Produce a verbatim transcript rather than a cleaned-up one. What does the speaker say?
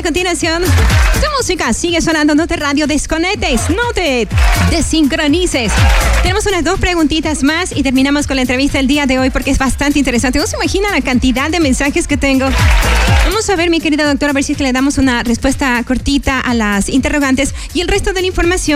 continuación, tu música sigue sonando, no te radio desconectes, no te desincronices. Tenemos unas dos preguntitas más y terminamos con la entrevista del día de hoy porque es bastante interesante. ¿No se imagina la cantidad de mensajes que tengo? Vamos a ver, mi querida doctora, a ver si es que le damos una respuesta cortita a las interrogantes y el resto de la información